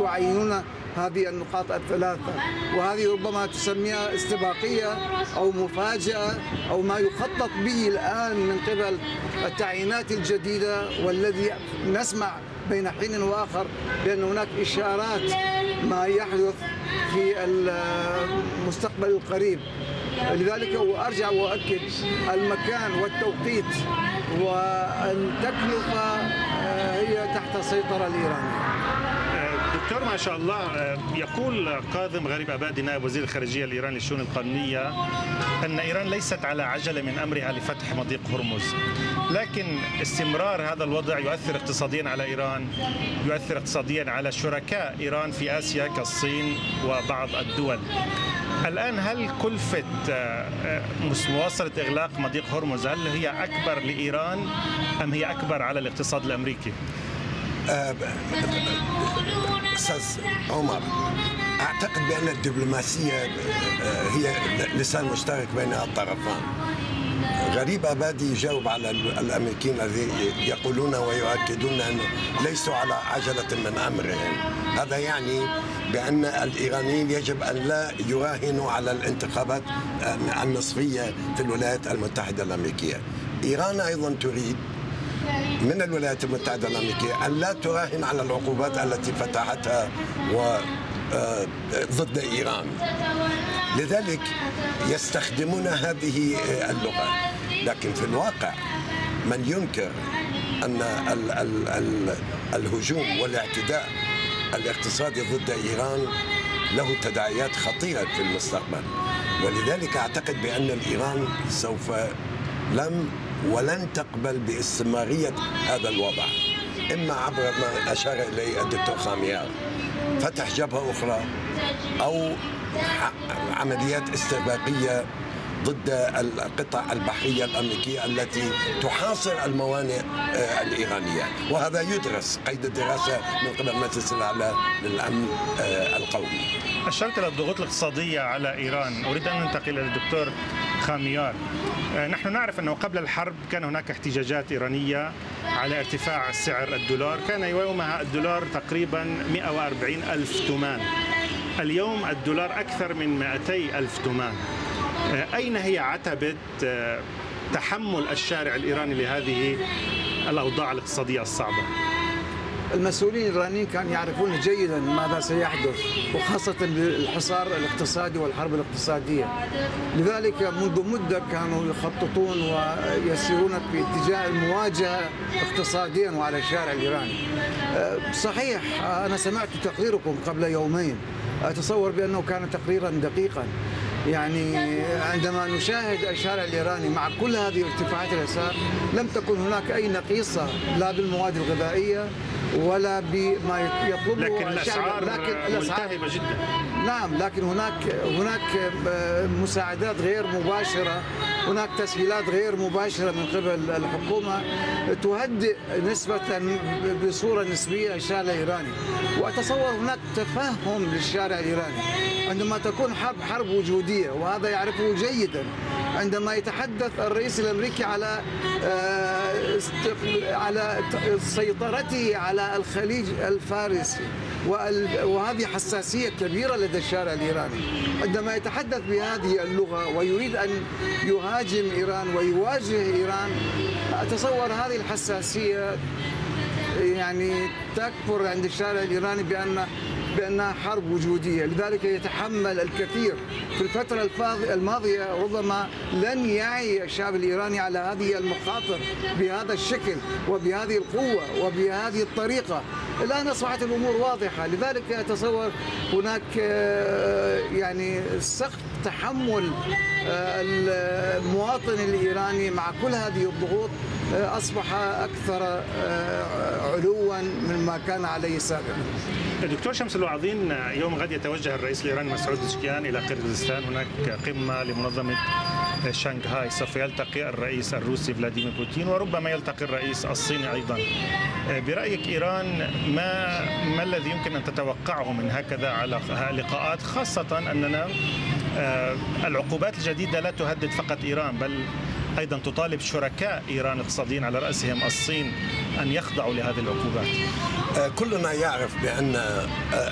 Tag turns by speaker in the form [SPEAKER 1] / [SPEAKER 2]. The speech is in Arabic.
[SPEAKER 1] تعينون هذه النقاط الثلاثة، وهذه ربما تسميها استباقية أو مفاجأة أو ما يخطط به الآن من قبل التعيينات الجديدة، والذي نسمع بين حين وآخر بأن هناك إشارات ما يحدث في المستقبل القريب. لذلك أرجع وأؤكد المكان والتوقيت والتكلفة هي تحت السيطرة الإيرانية.
[SPEAKER 2] دكتور ما شاء الله، يقول كاظم غريب أبادي نائب وزير الخارجية الإيراني للشؤون القانونية أن إيران ليست على عجلة من أمرها لفتح مضيق هرمز، لكن استمرار هذا الوضع يؤثر اقتصاديا على إيران، يؤثر اقتصاديا على شركاء إيران في آسيا كالصين وبعض الدول. الآن هل كلفة مواصلة إغلاق مضيق هرمز هل هي أكبر لإيران أم هي أكبر على الاقتصاد الأمريكي؟
[SPEAKER 3] أستاذ عمر، أعتقد بأن الدبلوماسية هي لسان مشترك بين الطرفان. غريب أبادي يجاوب على الأمريكيين الذين يقولون ويؤكدون أنه ليسوا على عجلة من أمرهم. هذا يعني بأن الإيرانيين يجب أن لا يراهنوا على الانتخابات النصفية في الولايات المتحدة الأمريكية. إيران أيضا تريد من الولايات المتحدة الأمريكية أن لا تراهن على العقوبات التي فتحتها ضد إيران، لذلك يستخدمون هذه اللغة. لكن في الواقع من ينكر أن الهجوم والاعتداء الاقتصادي ضد إيران له تداعيات خطيرة في المستقبل، ولذلك أعتقد بأن إيران سوف ولن تقبل باستمرارية هذا الوضع، إما عبر ما أشار إليه الدكتور خاميار فتح جبهة أخرى أو عمليات استباقية ضد القطع البحرية الأمريكية التي تحاصر الموانئ الإيرانية، وهذا يدرس قيد الدراسة من قبل مجلس الأعلى للأمن القومي.
[SPEAKER 2] أشرت إلى الضغوط الاقتصادية على إيران، أريد أن ننتقل إلى الدكتور خاميار. نحن نعرف أنه قبل الحرب كان هناك احتجاجات إيرانية على ارتفاع سعر الدولار، كان يومها الدولار تقريبا 140 ألف تومان، اليوم الدولار أكثر من 200 ألف تومان. أين هي عتبة تحمل الشارع الإيراني لهذه الأوضاع الاقتصادية الصعبة؟
[SPEAKER 1] المسؤولين الإيرانيين كانوا يعرفون جيدا ماذا سيحدث، وخاصة الحصار الاقتصادي والحرب الاقتصادية. لذلك منذ مدة كانوا يخططون ويسيرون في اتجاه المواجهة اقتصاديا وعلى الشارع الإيراني. صحيح أنا سمعت تقريركم قبل يومين، أتصور بأنه كان تقريرا دقيقا. يعني عندما نشاهد الشارع الإيراني مع كل هذه ارتفاعات الأسعار لم تكن هناك أي نقيصة لا بالمواد الغذائية ولا بما يطلبه
[SPEAKER 2] لكن الأسعار ملتهبة جدا.
[SPEAKER 1] نعم، لكن هناك مساعدات غير مباشرة، هناك تسهيلات غير مباشرة من قبل الحكومة تهدئ بصورة نسبية الشارع الإيراني. وأتصور هناك تفهم للشارع الإيراني عندما تكون حرب وجودية، وهذا يعرفه جيدا. عندما يتحدث الرئيس الأمريكي على سيطرته على الخليج الفارسي، وهذه حساسية كبيرة لدى الشارع الإيراني، عندما يتحدث بهذه اللغة ويريد أن يهاجم إيران ويواجه إيران، أتصور هذه الحساسية يعني تكبر عند الشارع الإيراني بأنها حرب وجودية. لذلك يتحمل الكثير. في الفترة الماضية ربما لن يعي الشعب الإيراني على هذه المخاطر بهذا الشكل وبهذه القوة وبهذه الطريقة. الآن أصبحت الأمور واضحة، لذلك أتصور هناك يعني سقف تحمل المواطن الإيراني مع كل هذه الضغوط أصبح أكثر علوا مما كان عليه سابقا.
[SPEAKER 2] دكتور شمس الوعظين، يوم غد يتوجه الرئيس الإيراني مسعود بزشكيان إلى قرغيزستان، هناك قمة لمنظمة شنغهاي، سوف يلتقي الرئيس الروسي فلاديمير بوتين وربما يلتقي الرئيس الصيني أيضا. برأيك إيران ما الذي يمكن أن تتوقعه من هكذا على لقاءات، خاصة أننا العقوبات الجديدة لا تهدد فقط إيران بل أيضا تطالب شركاء إيران الاقتصاديين على رأسهم الصين أن يخضعوا لهذه العقوبات؟
[SPEAKER 3] كلنا يعرف بأن